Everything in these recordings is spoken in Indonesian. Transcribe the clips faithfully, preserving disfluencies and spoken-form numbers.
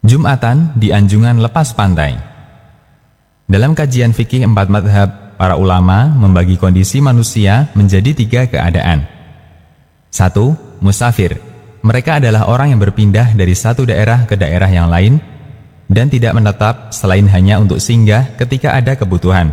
Jumatan di anjungan lepas pantai. Dalam kajian fikih empat madhab, para ulama membagi kondisi manusia menjadi tiga keadaan. Satu, musafir. Mereka adalah orang yang berpindah dari satu daerah ke daerah yang lain dan tidak menetap selain hanya untuk singgah ketika ada kebutuhan.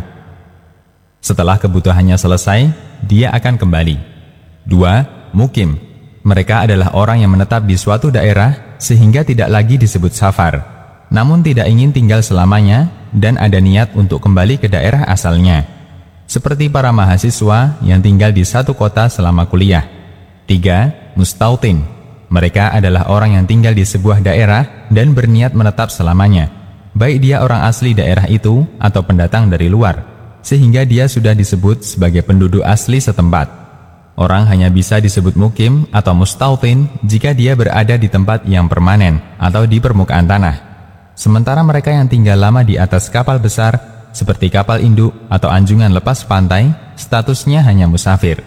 Setelah kebutuhannya selesai, dia akan kembali. Dua, mukim. Mereka adalah orang yang menetap di suatu daerah sehingga tidak lagi disebut safar, namun tidak ingin tinggal selamanya dan ada niat untuk kembali ke daerah asalnya, seperti para mahasiswa yang tinggal di satu kota selama kuliah. Tiga, mustautin. Mereka adalah orang yang tinggal di sebuah daerah dan berniat menetap selamanya, baik dia orang asli daerah itu atau pendatang dari luar, sehingga dia sudah disebut sebagai penduduk asli setempat. Orang hanya bisa disebut mukim atau mustautin jika dia berada di tempat yang permanen atau di permukaan tanah. Sementara mereka yang tinggal lama di atas kapal besar, seperti kapal induk atau anjungan lepas pantai, statusnya hanya musafir.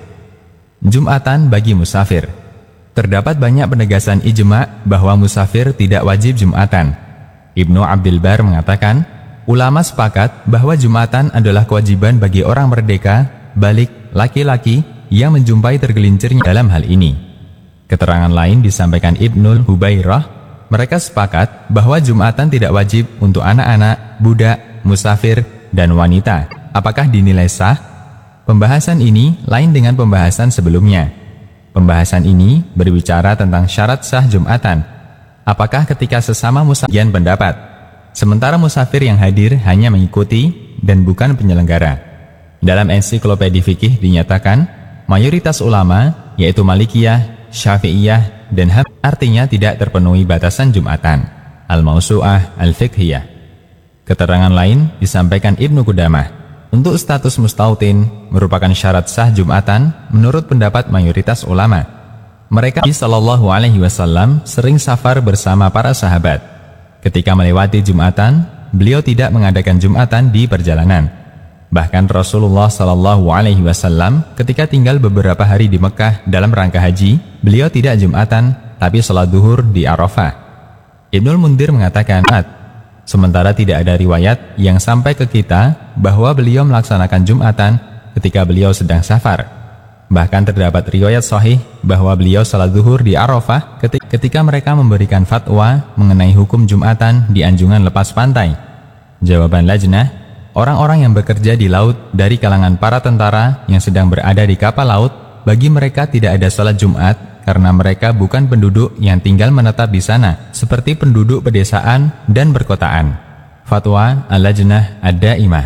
Jumatan bagi musafir. Terdapat banyak penegasan ijma bahwa musafir tidak wajib jumatan. Ibnu Abdul Bar mengatakan, ulama sepakat bahwa jumatan adalah kewajiban bagi orang merdeka, balik, laki-laki, yang menjumpai tergelincirnya dalam hal ini. Keterangan lain disampaikan Ibnul Hubairah, mereka sepakat bahwa jumatan tidak wajib untuk anak-anak, budak, musafir, dan wanita. Apakah dinilai sah? Pembahasan ini lain dengan pembahasan sebelumnya. Pembahasan ini berbicara tentang syarat sah jumatan. Apakah ketika sesama musafir pendapat, sementara musafir yang hadir hanya mengikuti dan bukan penyelenggara. Dalam ensiklopedia fikih dinyatakan, mayoritas ulama, yaitu Malikiyah, Syafi'iyah, dan Hab, artinya tidak terpenuhi batasan Jumatan. Al-Mausu'ah Al-Fiqhiyah. Keterangan lain disampaikan Ibnu Qudamah. Untuk status mustautin merupakan syarat sah Jumatan menurut pendapat mayoritas ulama. Mereka sallallahu alaihi wasallam sering safar bersama para sahabat. Ketika melewati Jumatan, beliau tidak mengadakan Jumatan di perjalanan. Bahkan Rasulullah Shallallahu Alaihi Wasallam ketika tinggal beberapa hari di Mekah dalam rangka haji, beliau tidak Jumatan, tapi sholat duhur di Arafah. Ibnul Mundir mengatakan, sementara tidak ada riwayat yang sampai ke kita bahwa beliau melaksanakan Jumatan ketika beliau sedang safar. Bahkan terdapat riwayat sahih bahwa beliau sholat duhur di Arafah ketika mereka memberikan fatwa mengenai hukum Jumatan di anjungan lepas pantai. Jawaban lajnah, orang-orang yang bekerja di laut dari kalangan para tentara yang sedang berada di kapal laut, bagi mereka tidak ada sholat Jumat karena mereka bukan penduduk yang tinggal menetap di sana, seperti penduduk pedesaan dan perkotaan. Fatwa Al-Lajnah Ad-Daimah.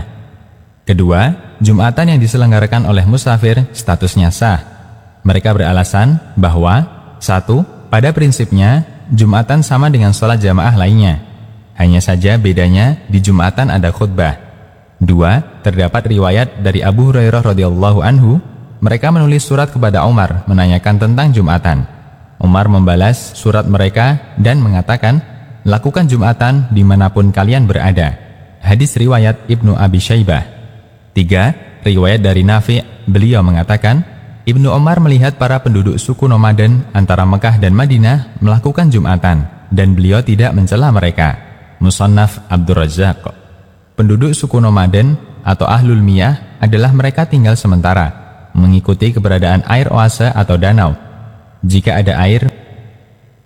Kedua, Jumatan yang diselenggarakan oleh musafir statusnya sah. Mereka beralasan bahwa satu, pada prinsipnya Jumatan sama dengan sholat jamaah lainnya. Hanya saja bedanya di Jumatan ada khutbah. Dua, terdapat riwayat dari Abu Hurairah radhiyallahu anhu, mereka menulis surat kepada Umar menanyakan tentang Jumatan. Umar membalas surat mereka dan mengatakan, lakukan Jumatan dimanapun kalian berada. Hadis riwayat Ibnu Abi Syaibah. Tiga, riwayat dari Nafi', beliau mengatakan, Ibnu Umar melihat para penduduk suku nomaden antara Mekah dan Madinah melakukan Jumatan, dan beliau tidak mencela mereka. Musannaf Abdur Razzaq. Penduduk suku nomaden atau ahlul miyah adalah mereka tinggal sementara, mengikuti keberadaan air oase atau danau. Jika ada air,